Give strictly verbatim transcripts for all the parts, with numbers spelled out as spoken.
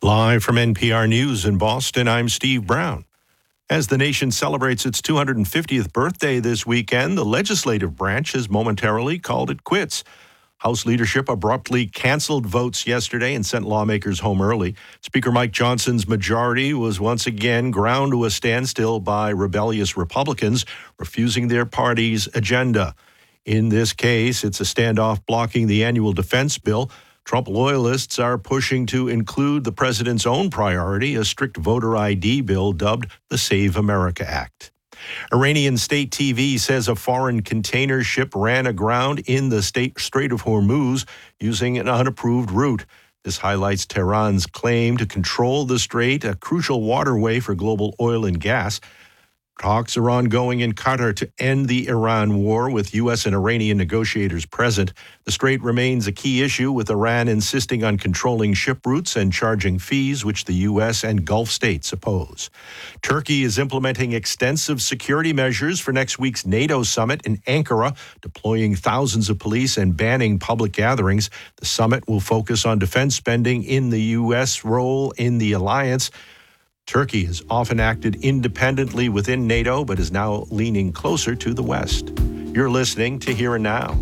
Live from N P R News in Boston, I'm Steve Brown. As the nation celebrates its two hundred fiftieth birthday this weekend, the legislative branch has momentarily called it quits. House leadership abruptly canceled votes yesterday and sent lawmakers home early. Speaker Mike Johnson's majority was once again ground to a standstill by rebellious Republicans refusing their party's agenda. In this case, it's a standoff blocking the annual defense bill. Trump loyalists are pushing to include the president's own priority, a strict voter I D bill dubbed the Save America Act. Iranian state T V says a foreign container ship ran aground in the state Strait of Hormuz using an unapproved route. This highlights Tehran's claim to control the strait, a crucial waterway for global oil and gas. Talks are ongoing in Qatar to end the Iran war with U S and Iranian negotiators present. The strait remains a key issue, with Iran insisting on controlling ship routes and charging fees, which the U S and Gulf states oppose. Turkey is implementing extensive security measures for next week's NATO summit in Ankara, deploying thousands of police and banning public gatherings. The summit will focus on defense spending in the U S role in the alliance. Turkey has often acted independently within NATO, but is now leaning closer to the West. You're listening to Here and Now.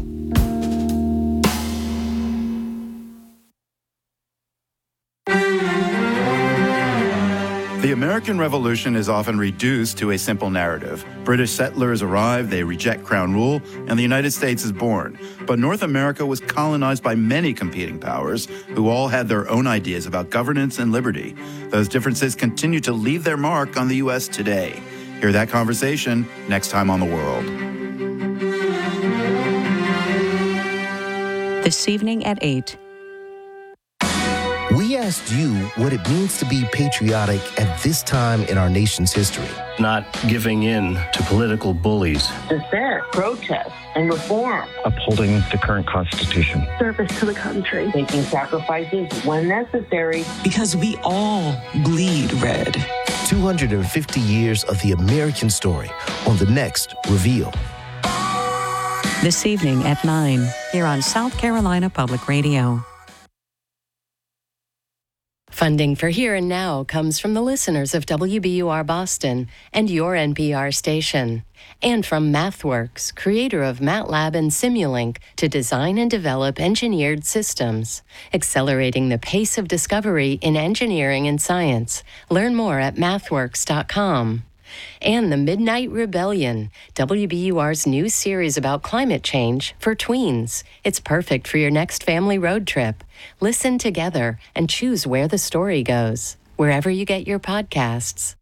The American Revolution is often reduced to a simple narrative. British settlers arrive, they reject crown rule, and the United States is born. But North America was colonized by many competing powers who all had their own ideas about governance and liberty. Those differences continue to leave their mark on the U S today. Hear that conversation next time on The World. This evening at eight. We asked you what it means to be patriotic at this time in our nation's history. Not giving in to political bullies. Dissent, protest, and reform. Upholding the current Constitution. Service to the country. Making sacrifices when necessary. Because we all bleed red. two hundred fifty years of the American story on the next Reveal. This evening at nine, here on South Carolina Public Radio. Funding for Here and Now comes from the listeners of W B U R Boston and your N P R station, and from MathWorks, creator of MATLAB and Simulink, to design and develop engineered systems, accelerating the pace of discovery in engineering and science. Learn more at mathworks dot com. And The Midnight Rebellion, W B U R's new series about climate change for tweens. It's perfect for your next family road trip. Listen together and choose where the story goes, wherever you get your podcasts.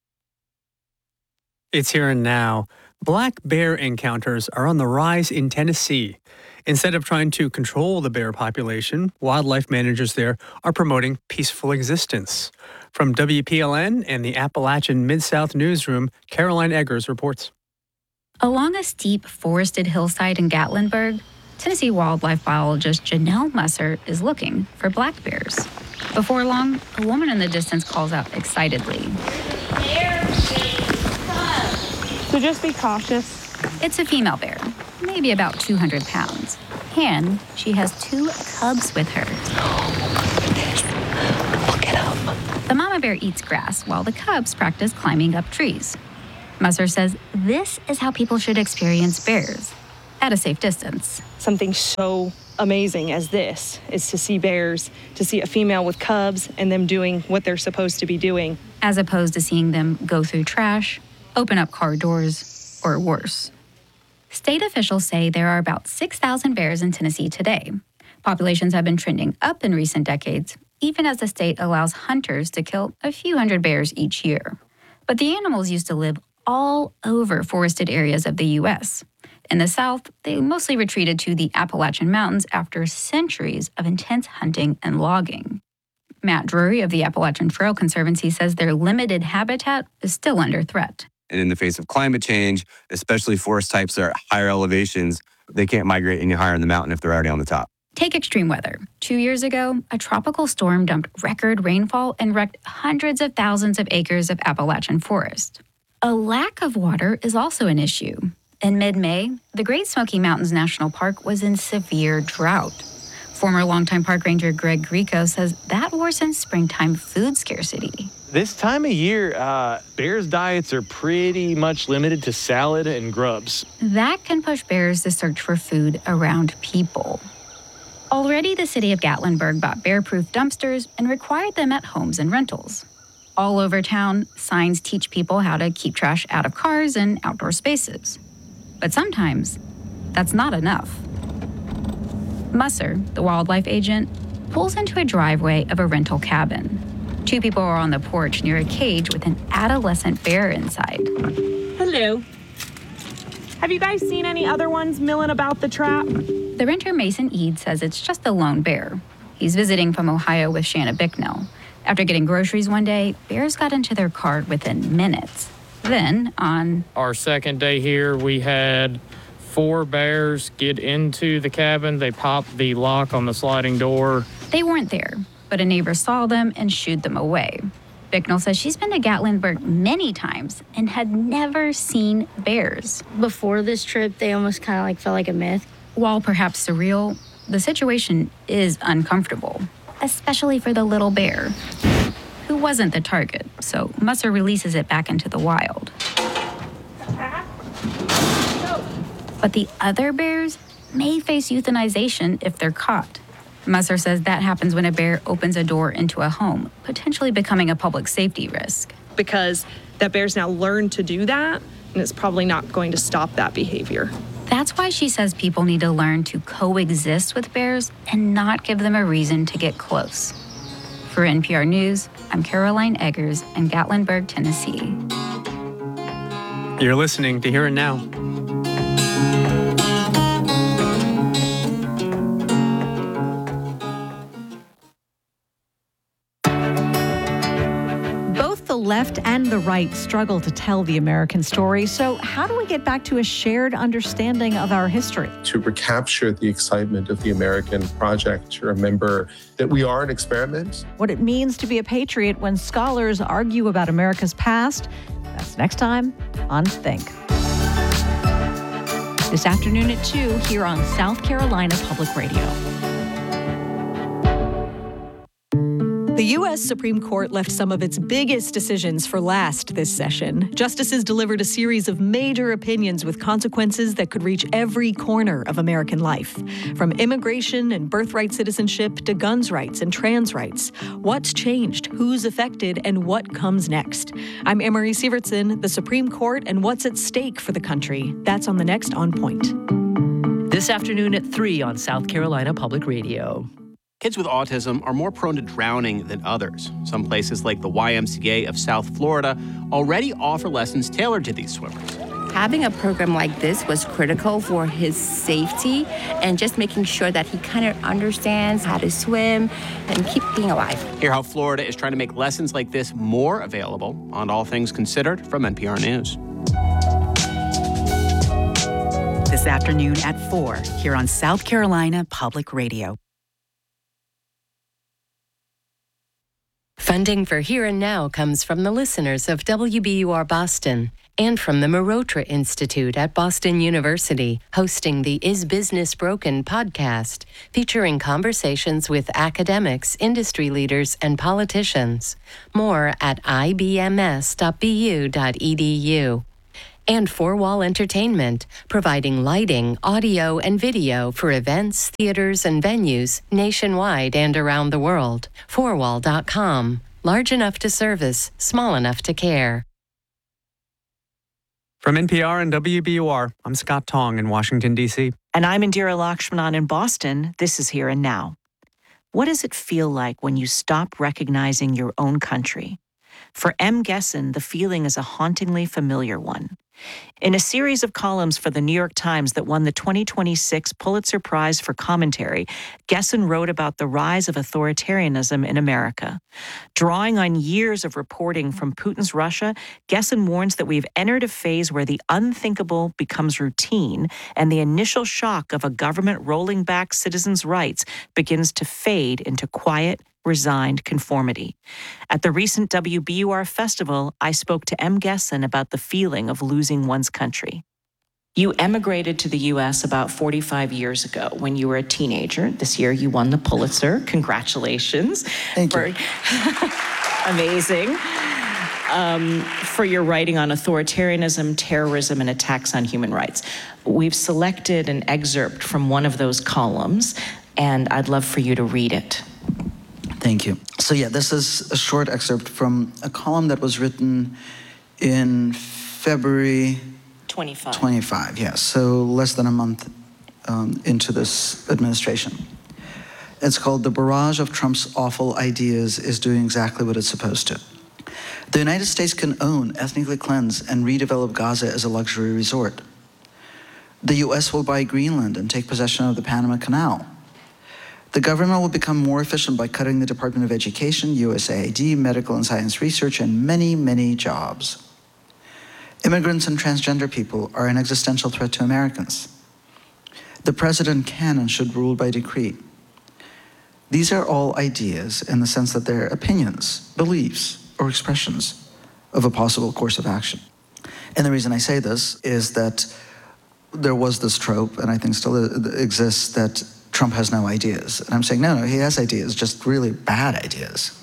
It's Here and Now. Black bear encounters are on the rise in Tennessee. Instead of trying to control the bear population, wildlife managers there are promoting peaceful existence. From W P L N and the Appalachian Mid-South Newsroom, Caroline Eggers reports. Along a steep forested hillside in Gatlinburg, Tennessee wildlife biologist Janelle Musser is looking for black bears. Before long, a woman in the distance calls out excitedly. So just be cautious. It's a female bear, maybe about two hundred pounds. And she has two cubs with her. Look at them. The mama bear eats grass while the cubs practice climbing up trees. Musser says this is how people should experience bears, at a safe distance. Something so amazing as this is to see bears, to see a female with cubs and them doing what they're supposed to be doing. As opposed to seeing them go through trash, open up car doors, or worse. State officials say there are about six thousand bears in Tennessee today. Populations have been trending up in recent decades, even as the state allows hunters to kill a few hundred bears each year. But the animals used to live all over forested areas of the U S. In the South, they mostly retreated to the Appalachian Mountains after centuries of intense hunting and logging. Matt Drury of the Appalachian Trail Conservancy says their limited habitat is still under threat. And in the face of climate change, especially forest types that are at higher elevations, they can't migrate any higher in the mountain if they're already on the top. Take extreme weather. Two years ago, a tropical storm dumped record rainfall and wrecked hundreds of thousands of acres of Appalachian forest. A lack of water is also an issue. In mid-May, the Great Smoky Mountains National Park was in severe drought. Former longtime park ranger Greg Grieco says that worsens springtime food scarcity. This time of year, uh, bears' diets are pretty much limited to salad and grubs. That can push bears to search for food around people. Already, the city of Gatlinburg bought bear-proof dumpsters and required them at homes and rentals. All over town, signs teach people how to keep trash out of cars and outdoor spaces. But sometimes, that's not enough. Musser, the wildlife agent, pulls into a driveway of a rental cabin. Two people are on the porch near a cage with an adolescent bear inside. Hello. Have you guys seen any other ones milling about the trap? The renter Mason Eade says it's just a lone bear. He's visiting from Ohio with Shanna Bicknell. After getting groceries one day, bears got into their car within minutes. Then, on our second day here, we had four bears get into the cabin. They popped the lock on the sliding door. They weren't there, but a neighbor saw them and shooed them away. Bicknell says she's been to Gatlinburg many times and had never seen bears. Before this trip, they almost kind of like felt like a myth. While perhaps surreal, the situation is uncomfortable, especially for the little bear, who wasn't the target, so Musser releases it back into the wild. But the other bears may face euthanization if they're caught. Musser says that happens when a bear opens a door into a home, potentially becoming a public safety risk. Because that bear's now learned to do that, and it's probably not going to stop that behavior. That's why she says people need to learn to coexist with bears and not give them a reason to get close. For N P R News, I'm Caroline Eggers in Gatlinburg, Tennessee. You're listening to Here and Now. The left and the right struggle to tell the American story. So how do we get back to a shared understanding of our history? To recapture the excitement of the American project, to remember that we are an experiment. What it means to be a patriot when scholars argue about America's past. That's next time on Think. This afternoon at two here on South Carolina Public Radio. The U S Supreme Court left some of its biggest decisions for last this session. Justices delivered a series of major opinions with consequences that could reach every corner of American life. From immigration and birthright citizenship to guns rights and trans rights. What's changed, who's affected, and what comes next? I'm Emery Sievertson, the Supreme Court, and what's at stake for the country. That's on the next On Point. This afternoon at three on South Carolina Public Radio. Kids with autism are more prone to drowning than others. Some places like the Y M C A of South Florida already offer lessons tailored to these swimmers. Having a program like this was critical for his safety and just making sure that he kind of understands how to swim and keep being alive. Hear how Florida is trying to make lessons like this more available on All Things Considered from N P R News. This afternoon at four here on South Carolina Public Radio. Funding for Here and Now comes from the listeners of W B U R Boston and from the Marotra Institute at Boston University, hosting the Is Business Broken podcast, featuring conversations with academics, industry leaders, and politicians. More at I B M S dot B U dot E D U. And Four Wall Entertainment, providing lighting, audio, and video for events, theaters, and venues nationwide and around the world. four wall dot com. Large enough to service, small enough to care. From N P R and W B U R, I'm Scott Tong in Washington, D C. And I'm Indira Lakshmanan in Boston. This is Here and Now. What does it feel like when you stop recognizing your own country? For M. Gessen, the feeling is a hauntingly familiar one. In a series of columns for the New York Times that won the twenty twenty-six Pulitzer Prize for Commentary, Gessen wrote about the rise of authoritarianism in America. Drawing on years of reporting from Putin's Russia, Gessen warns that we've entered a phase where the unthinkable becomes routine and the initial shock of a government rolling back citizens' rights begins to fade into quiet, resigned conformity. At the recent W B U R festival, I spoke to M. Gessen about the feeling of losing one's country. You emigrated to the U S about forty-five years ago when you were a teenager. This year you won the Pulitzer. Congratulations. Thank for, you. Amazing. Um, for your writing on authoritarianism, terrorism, and attacks on human rights. We've selected an excerpt from one of those columns, and I'd love for you to read it. Thank you. So yeah, this is a short excerpt from a column that was written in February twenty-five. twenty-five, yes. So less than a month um, into this administration. It's called "The Barrage of Trump's Awful Ideas is Doing Exactly What It's Supposed to." The United States can own, ethnically cleanse, and redevelop Gaza as a luxury resort. The U S will buy Greenland and take possession of the Panama Canal. The government will become more efficient by cutting the Department of Education, U S A I D, medical and science research, and many, many jobs. Immigrants and transgender people are an existential threat to Americans. The president can and should rule by decree. These are all ideas in the sense that they're opinions, beliefs, or expressions of a possible course of action. And the reason I say this is that there was this trope, and I think still exists, that Trump has no ideas. And I'm saying, no, no, he has ideas, just really bad ideas.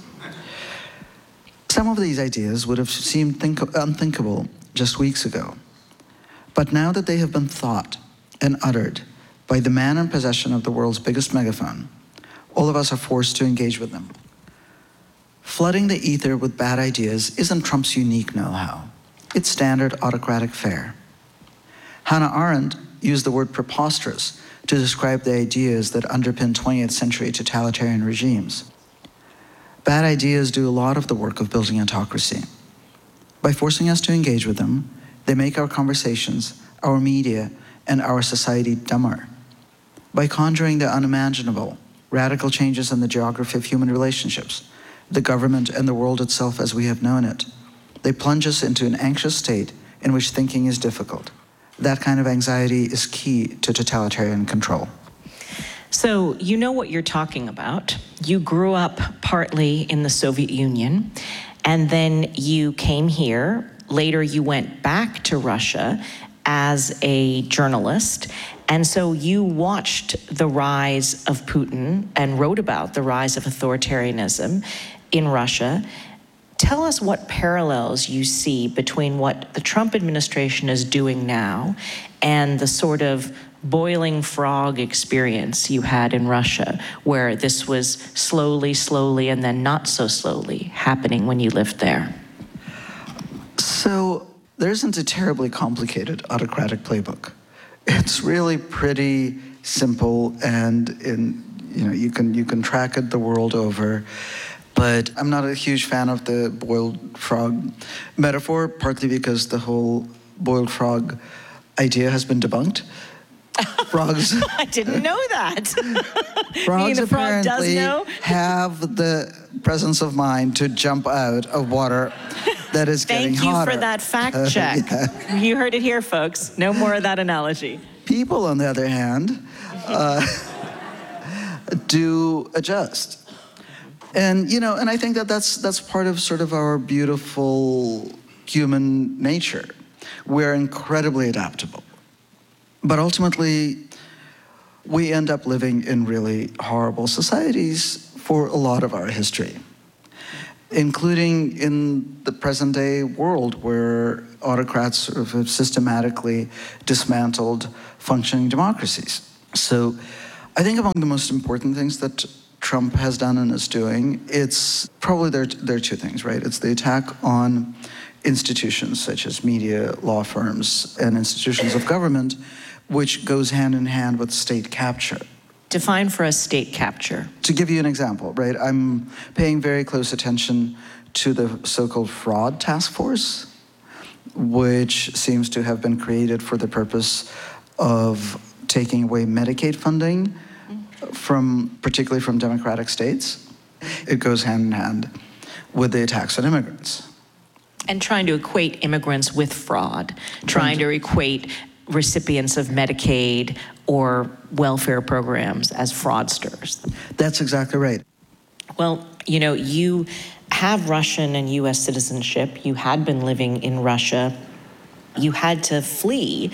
Some of these ideas would have seemed think unthinkable just weeks ago. But now that they have been thought and uttered by the man in possession of the world's biggest megaphone, all of us are forced to engage with them. Flooding the ether with bad ideas isn't Trump's unique know-how. It's standard autocratic fare. Hannah Arendt used the word preposterous to describe the ideas that underpin twentieth century totalitarian regimes. Bad ideas do a lot of the work of building autocracy. By forcing us to engage with them, they make our conversations, our media, and our society dumber. By conjuring the unimaginable, radical changes in the geography of human relationships, the government and the world itself as we have known it, they plunge us into an anxious state in which thinking is difficult. That kind of anxiety is key to totalitarian control. So you know what you're talking about. You grew up partly in the Soviet Union, and then you came here. Later you went back to Russia as a journalist. And so you watched the rise of Putin and wrote about the rise of authoritarianism in Russia. Tell us what parallels you see between what the Trump administration is doing now and the sort of boiling frog experience you had in Russia, where this was slowly, slowly, and then not so slowly happening when you lived there. So there isn't a terribly complicated autocratic playbook. It's really pretty simple, and in, you know, you can you can track it the world over. But I'm not a huge fan of the boiled frog metaphor, partly because the whole boiled frog idea has been debunked. Frogs. I didn't know that. Frogs the frog does apparently know? have the presence of mind to jump out of water that is getting Thank you hotter. for that fact Uh, check. yeah. You heard it here, folks. No more of that analogy. People, on the other hand, uh, do adjust. And, you know, and I think that that's, that's part of sort of our beautiful human nature. We're incredibly adaptable. But ultimately, we end up living in really horrible societies for a lot of our history, including in the present day world where autocrats sort of have systematically dismantled functioning democracies. So I think among the most important things that Trump has done and is doing, it's probably there, there are two things, right? It's the attack on institutions such as media, law firms, and institutions of government, which goes hand in hand with state capture. Define for us state capture. To give you an example, right, I'm paying very close attention to the so-called fraud task force, which seems to have been created for the purpose of taking away Medicaid funding from, particularly from Democratic states. It goes hand in hand with the attacks on immigrants. And trying to equate immigrants with fraud, trying to equate recipients of Medicaid or welfare programs as fraudsters. That's exactly right. Well, you know, you have Russian and U S citizenship. You had been living in Russia. You had to flee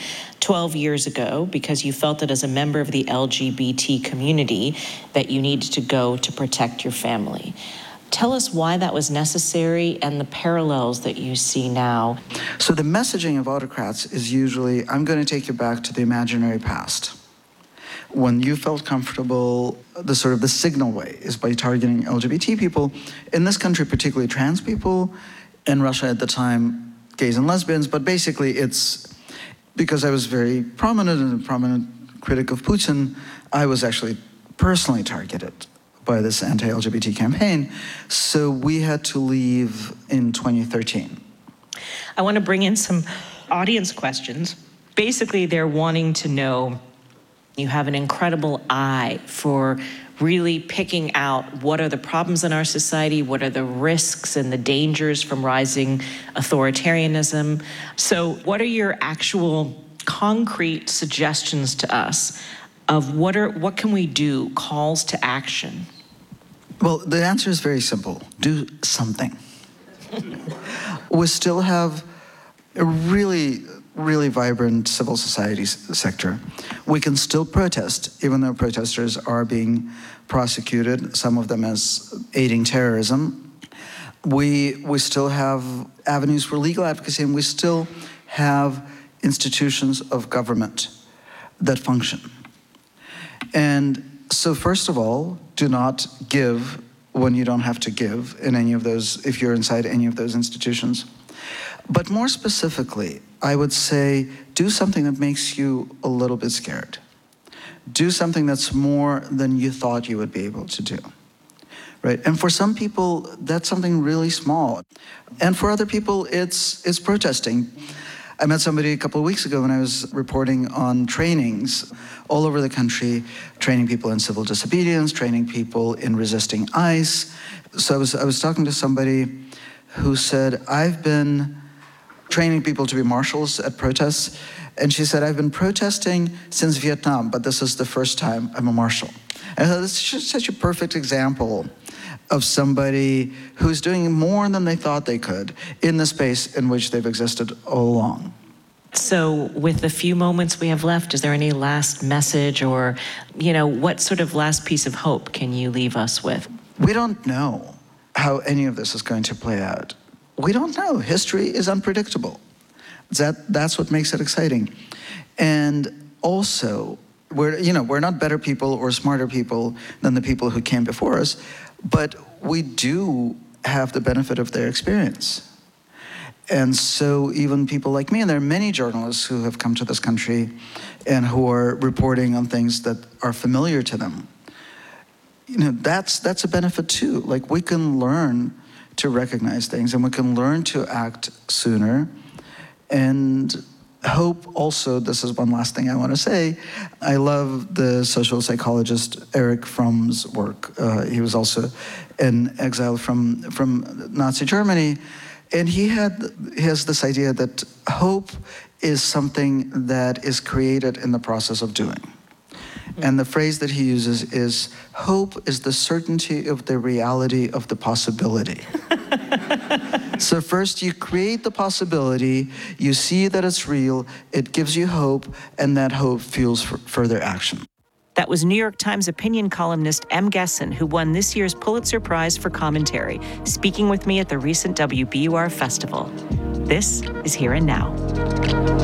twelve years ago because you felt that as a member of the L G B T community that you needed to go to protect your family. Tell us why that was necessary and the parallels that you see now. So the messaging of autocrats is usually, I'm going to take you back to the imaginary past. When you felt comfortable, the sort of the signal way is by targeting L G B T people. In this country, particularly trans people. In Russia at the time, gays and lesbians. But basically, it's because I was very prominent and a prominent critic of Putin, I was actually personally targeted by this anti-L G B T campaign. So we had to leave in twenty thirteen. I want to bring in some audience questions. Basically, they're wanting to know, you have an incredible eye for really picking out what are the problems in our society, what are the risks and the dangers from rising authoritarianism. So what are your actual concrete suggestions to us of what are what can we do, calls to action? Well, the answer is very simple. Do something. We still have a really, really vibrant civil society sector. We can still protest, even though protesters are being prosecuted, some of them as aiding terrorism. We, we still have avenues for legal advocacy, and we still have institutions of government that function. And so first of all, do not give when you don't have to give in any of those, if you're inside any of those institutions. But more specifically, I would say do something that makes you a little bit scared. Do something that's more than you thought you would be able to do, right? And for some people, that's something really small. And for other people, it's, it's protesting. I met somebody a couple of weeks ago when I was reporting on trainings all over the country, training people in civil disobedience, training people in resisting ICE. So I was, I was talking to somebody who said, I've been training people to be marshals at protests, and she said, I've been protesting since Vietnam, but this is the first time I'm a marshal. And I thought, this is just such a perfect example of somebody who's doing more than they thought they could in the space in which they've existed all along. So with the few moments we have left, is there any last message or, you know, what sort of last piece of hope can you leave us with? We don't know how any of this is going to play out. We don't know. History is unpredictable. That, that's what makes it exciting. And also, we're, you know, we're not better people or smarter people than the people who came before us, but we do have the benefit of their experience. And so even people like me, and there are many journalists who have come to this country and who are reporting on things that are familiar to them, you know, that's, that's a benefit too. Like, we can learn to recognize things, and we can learn to act sooner. And hope also, this is one last thing I want to say, I love the social psychologist Erich Fromm's work. Uh, he was also in exile from, from Nazi Germany. And he had he has this idea that hope is something that is created in the process of doing. And the phrase that he uses is, hope is the certainty of the reality of the possibility. So first you create the possibility, you see that it's real, it gives you hope, and that hope fuels for further action. That was New York Times opinion columnist Em Gessen, who won this year's Pulitzer Prize for commentary, speaking with me at the recent W B U R Festival. This is Here and Now.